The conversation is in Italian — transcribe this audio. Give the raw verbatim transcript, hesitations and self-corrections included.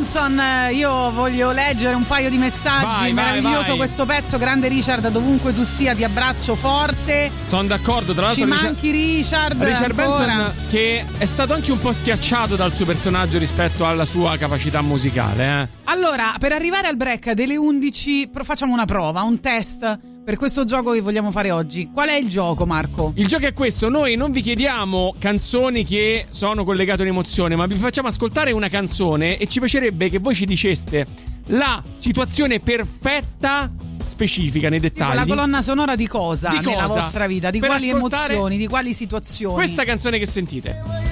Benson, io voglio leggere un paio di messaggi. Vai, meraviglioso vai, vai. questo pezzo, grande Richard, dovunque tu sia ti abbraccio forte. Sono d'accordo, tra l'altro Ci Richard, manchi Richard Richard ancora. Benson, che è stato anche un po' schiacciato dal suo personaggio rispetto alla sua capacità musicale, eh. Allora, per arrivare al break delle undici facciamo una prova, un test per questo gioco che vogliamo fare oggi. Qual è il gioco, Marco? Il gioco è questo: noi non vi chiediamo canzoni che sono collegate a un'emozione, ma vi facciamo ascoltare una canzone e ci piacerebbe che voi ci diceste la situazione perfetta, specifica nei dettagli. La colonna sonora di cosa, Di nella cosa? vostra vita? Di Per quali ascoltare emozioni, di quali situazioni? Questa canzone che sentite.